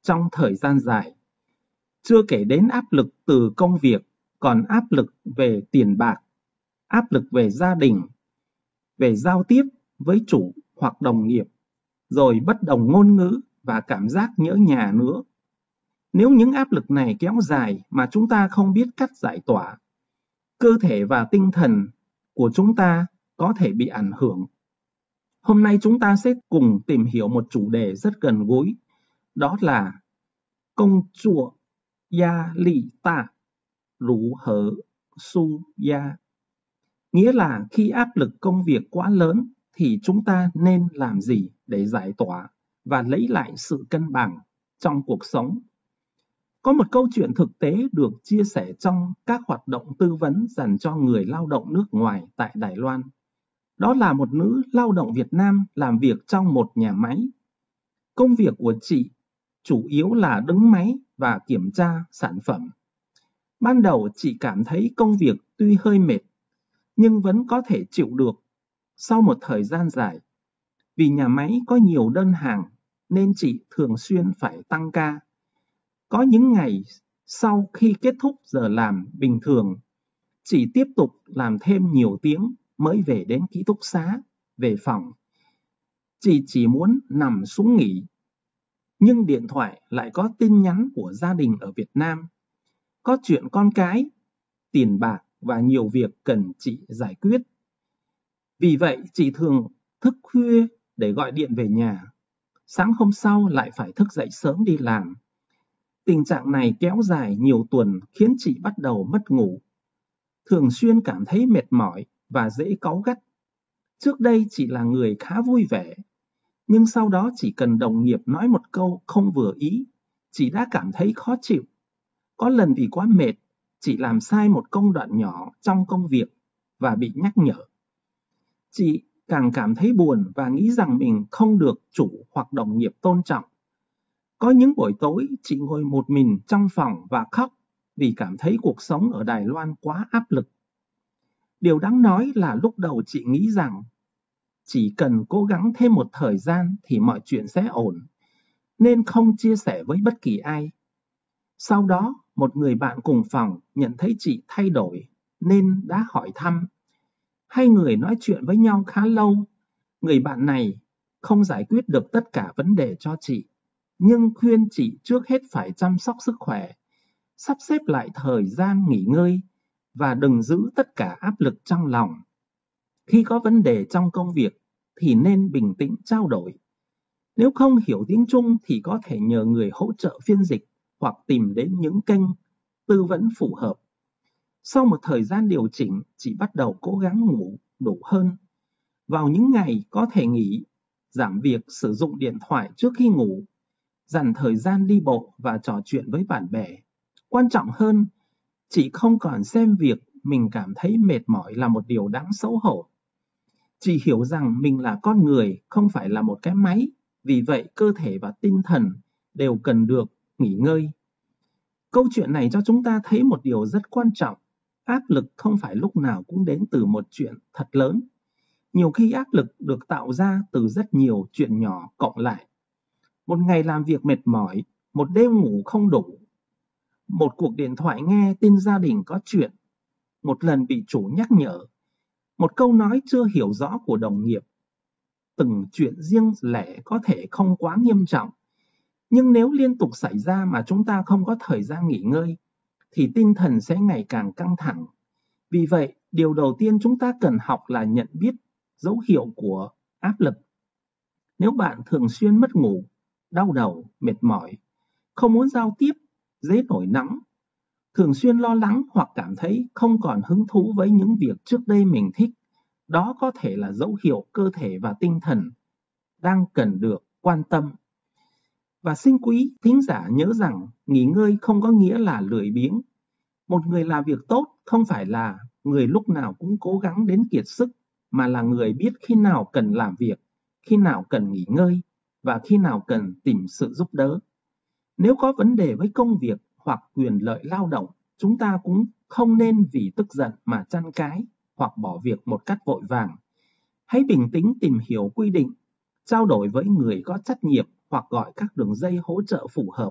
trong thời gian dài. Chưa kể đến áp lực từ công việc, còn áp lực về tiền bạc, áp lực về gia đình, về giao tiếp với chủ hoặc đồng nghiệp, rồi bất đồng ngôn ngữ và cảm giác nhớ nhà nữa. Nếu những áp lực này kéo dài mà chúng ta không biết cách giải tỏa, cơ thể và tinh thần của chúng ta có thể bị ảnh hưởng. Hôm nay chúng ta sẽ cùng tìm hiểu một chủ đề rất gần gũi, đó là công chúa ya li ta rủ hở su ya. Nghĩa là khi áp lực công việc quá lớn thì chúng ta nên làm gì để giải tỏa và lấy lại sự cân bằng trong cuộc sống. Có một câu chuyện thực tế được chia sẻ trong các hoạt động tư vấn dành cho người lao động nước ngoài tại Đài Loan. Đó là một nữ lao động Việt Nam làm việc trong một nhà máy. Công việc của chị chủ yếu là đứng máy và kiểm tra sản phẩm. Ban đầu chị cảm thấy công việc tuy hơi mệt, nhưng vẫn có thể chịu được sau một thời gian dài. Vì nhà máy có nhiều đơn hàng nên chị thường xuyên phải tăng ca. Có những ngày sau khi kết thúc giờ làm bình thường, chị tiếp tục làm thêm nhiều tiếng mới về đến ký túc xá, về phòng. Chị chỉ muốn nằm xuống nghỉ, nhưng điện thoại lại có tin nhắn của gia đình ở Việt Nam. Có chuyện con cái, tiền bạc và nhiều việc cần chị giải quyết. Vì vậy, chị thường thức khuya để gọi điện về nhà. Sáng hôm sau lại phải thức dậy sớm đi làm. Tình trạng này kéo dài nhiều tuần khiến chị bắt đầu mất ngủ, thường xuyên cảm thấy mệt mỏi và dễ cáu gắt. Trước đây chị là người khá vui vẻ, nhưng sau đó chỉ cần đồng nghiệp nói một câu không vừa ý, chị đã cảm thấy khó chịu. Có lần vì quá mệt, chị làm sai một công đoạn nhỏ trong công việc và bị nhắc nhở. Chị càng cảm thấy buồn và nghĩ rằng mình không được chủ hoặc đồng nghiệp tôn trọng. Có những buổi tối chị ngồi một mình trong phòng và khóc vì cảm thấy cuộc sống ở Đài Loan quá áp lực. Điều đáng nói là lúc đầu chị nghĩ rằng chỉ cần cố gắng thêm một thời gian thì mọi chuyện sẽ ổn, nên không chia sẻ với bất kỳ ai. Sau đó, một người bạn cùng phòng nhận thấy chị thay đổi nên đã hỏi thăm. Hai người nói chuyện với nhau khá lâu. Người bạn này không giải quyết được tất cả vấn đề cho chị, nhưng khuyên chị trước hết phải chăm sóc sức khỏe, sắp xếp lại thời gian nghỉ ngơi và đừng giữ tất cả áp lực trong lòng. Khi có vấn đề trong công việc thì nên bình tĩnh trao đổi. Nếu không hiểu tiếng Trung thì có thể nhờ người hỗ trợ phiên dịch hoặc tìm đến những kênh tư vấn phù hợp. Sau một thời gian điều chỉnh, chị bắt đầu cố gắng ngủ đủ hơn. Vào những ngày có thể nghỉ, giảm việc sử dụng điện thoại trước khi ngủ, dành thời gian đi bộ và trò chuyện với bạn bè. Quan trọng hơn, chị không còn xem việc mình cảm thấy mệt mỏi là một điều đáng xấu hổ. Chị hiểu rằng mình là con người, không phải là một cái máy. Vì vậy, cơ thể và tinh thần đều cần được nghỉ ngơi. Câu chuyện này cho chúng ta thấy một điều rất quan trọng. Áp lực không phải lúc nào cũng đến từ một chuyện thật lớn. Nhiều khi áp lực được tạo ra từ rất nhiều chuyện nhỏ cộng lại. Một ngày làm việc mệt mỏi, một đêm ngủ không đủ, một cuộc điện thoại nghe tin gia đình có chuyện, một lần bị chủ nhắc nhở, một câu nói chưa hiểu rõ của đồng nghiệp. Từng chuyện riêng lẻ có thể không quá nghiêm trọng, nhưng nếu liên tục xảy ra mà chúng ta không có thời gian nghỉ ngơi, thì tinh thần sẽ ngày càng căng thẳng. Vì vậy, điều đầu tiên chúng ta cần học là nhận biết dấu hiệu của áp lực. Nếu bạn thường xuyên mất ngủ, đau đầu, mệt mỏi, không muốn giao tiếp, dễ nổi nóng, thường xuyên lo lắng hoặc cảm thấy không còn hứng thú với những việc trước đây mình thích, đó có thể là dấu hiệu cơ thể và tinh thần đang cần được quan tâm. Và xin quý thính giả nhớ rằng nghỉ ngơi không có nghĩa là lười biếng. Một người làm việc tốt không phải là người lúc nào cũng cố gắng đến kiệt sức, mà là người biết khi nào cần làm việc, khi nào cần nghỉ ngơi và khi nào cần tìm sự giúp đỡ. Nếu có vấn đề với công việc hoặc quyền lợi lao động, chúng ta cũng không nên vì tức giận mà tranh cãi hoặc bỏ việc một cách vội vàng. Hãy bình tĩnh tìm hiểu quy định, trao đổi với người có trách nhiệm hoặc gọi các đường dây hỗ trợ phù hợp